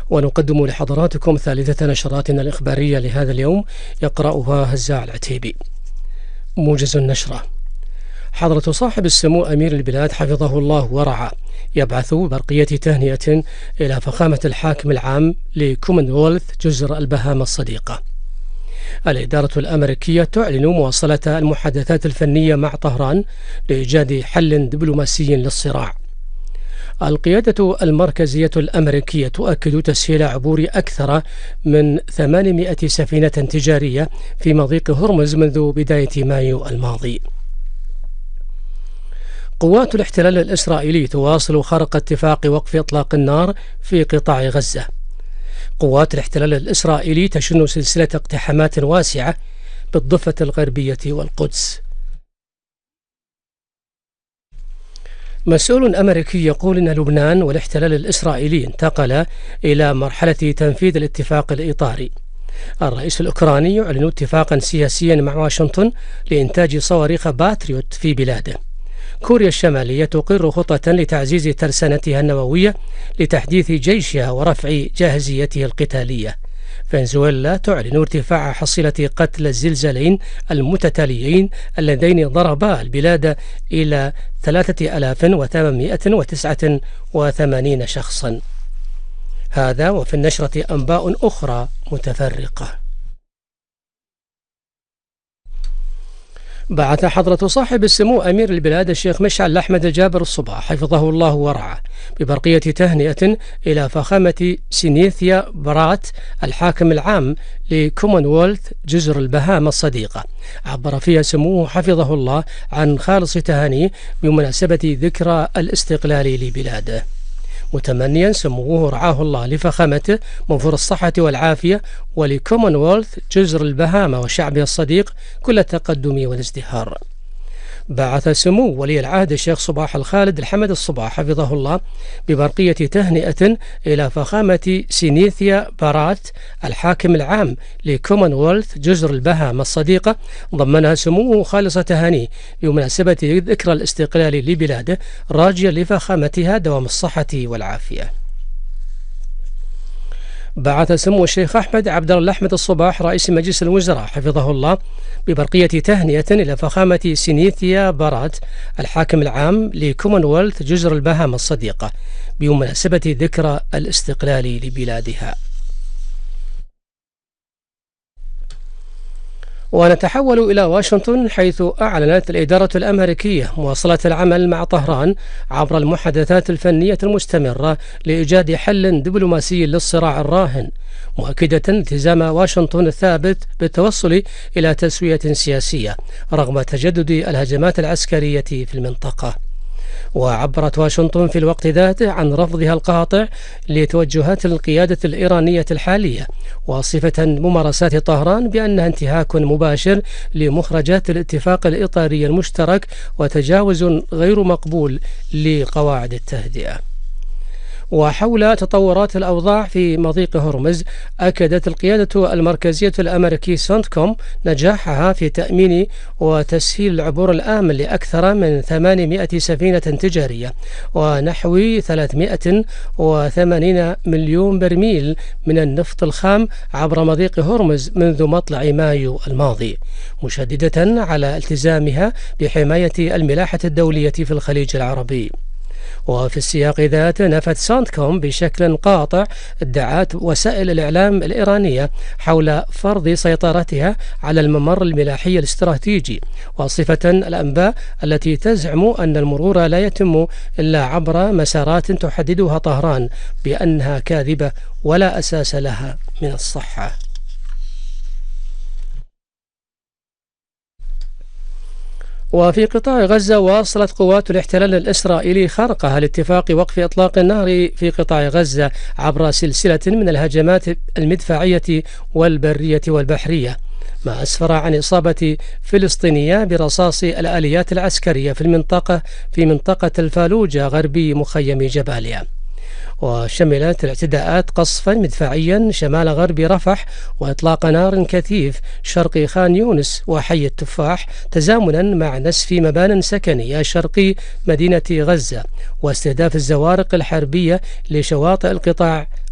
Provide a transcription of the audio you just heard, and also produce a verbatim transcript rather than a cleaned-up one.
ونقدم لحضراتكم ثالثة نشراتنا الإخبارية لهذا اليوم، يقرأها هزاع العتيبي. موجز النشرة. حضرة صاحب السمو أمير البلاد حفظه الله ورعاه يبعث برقية تهنئة إلى فخامة الحاكم العام لكومنولث جزر البهاما الصديقة. الإدارة الأمريكية تعلن مواصلة المحادثات الفنية مع طهران لإيجاد حل دبلوماسي للصراع. القيادة المركزية الأمريكية تؤكد تسهيل عبور أكثر من ثمانمائة سفينة تجارية في مضيق هرمز منذ بداية مايو الماضي. قوات الاحتلال الإسرائيلي تواصل خرق اتفاق وقف إطلاق النار في قطاع غزة. قوات الاحتلال الإسرائيلي تشن سلسلة اقتحامات واسعة بالضفة الغربية والقدس. مسؤول أمريكي يقول إن لبنان والاحتلال الإسرائيلي انتقل إلى مرحلة تنفيذ الاتفاق الإطاري. الرئيس الأوكراني يعلن اتفاقا سياسيا مع واشنطن لإنتاج صواريخ باتريوت في بلاده. كوريا الشمالية تقر خطة لتعزيز ترسانتها النووية لتحديث جيشها ورفع جاهزيته القتالية. فنزويلا تعلن ارتفاع حصيلة قتل الزلزالين المتتاليين اللذين ضربا البلاد إلى ثلاثة آلاف وثمانمائة وتسعة وثمانين شخصا. هذا وفي النشرة أنباء أخرى متفرقة. بعث حضرة صاحب السمو أمير البلاد الشيخ مشعل أحمد الجابر الصباح حفظه الله ورعاه ببرقية تهنئة إلى فخامة سينيثيا برات الحاكم العام لكومنولث جزر البهاما الصديقة. عبر فيها سموه حفظه الله عن خالص تهانيه بمناسبة ذكرى الاستقلال لبلاده، متمنيا سموه رعاه الله لفخامته موفور الصحة والعافية ولكومنولث جزر البهاما وشعبها الصديق كل التقدم والازدهار. بعث سمو ولي العهد الشيخ صباح الخالد الحمد الصباح حفظه الله ببرقية تهنئة إلى فخامة سينيثيا بارات الحاكم العام لكومنولث جزر البهاما الصديقة، ضمنها سموه خالص تهانيه بمناسبة ذكرى الاستقلال لبلاده، راجيا لفخامتها دوام الصحة والعافية. بعث سمو الشيخ أحمد عبد الله أحمد الصباح رئيس مجلس الوزراء حفظه الله ببرقية تهنئة إلى فخامة سينيثيا بارات الحاكم العام لكومنولث جزر البهاما الصديقة بمناسبة ذكرى الاستقلال لبلادها. ونتحول إلى واشنطن، حيث أعلنت الإدارة الأمريكية مواصلة العمل مع طهران عبر المحادثات الفنية المستمرة لإيجاد حل دبلوماسي للصراع الراهن، مؤكدة التزام واشنطن الثابت بالتوصل إلى تسوية سياسية رغم تجدد الهجمات العسكرية في المنطقة. وعبرت واشنطن في الوقت ذاته عن رفضها القاطع لتوجهات القيادة الإيرانية الحالية، واصفة ممارسات طهران بأنها انتهاك مباشر لمخرجات الاتفاق الإطاري المشترك وتجاوز غير مقبول لقواعد التهدئة. وحول تطورات الأوضاع في مضيق هرمز، أكدت القيادة المركزية الأمريكية سنتكوم نجاحها في تأمين وتسهيل العبور الآمن لأكثر من ثمانمائة سفينة تجارية ونحو ثلاثمائة وثمانين مليون برميل من النفط الخام عبر مضيق هرمز منذ مطلع مايو الماضي، مشددة على التزامها بحماية الملاحة الدولية في الخليج العربي. وفي السياق ذاته نفت سانتكوم بشكل قاطع ادعاءات وسائل الإعلام الإيرانية حول فرض سيطرتها على الممر الملاحي الاستراتيجي، واصفة الأنباء التي تزعم أن المرور لا يتم إلا عبر مسارات تحددها طهران بأنها كاذبة ولا أساس لها من الصحة. وفي قطاع غزة، واصلت قوات الاحتلال الإسرائيلي خرقها لاتفاق وقف إطلاق النار في قطاع غزة عبر سلسلة من الهجمات المدفعية والبرية والبحرية، ما أسفر عن إصابة فلسطينية برصاص الآليات العسكرية في المنطقة في منطقة الفالوجة غربي مخيم جباليا. وشملت الاعتداءات قصفا مدفعيا شمال غرب رفح وإطلاق نار كثيف شرق خان يونس وحي التفاح، تزامنا مع نسف مبان سكنية شرقي مدينة غزة واستهداف الزوارق الحربية لشواطئ القطاع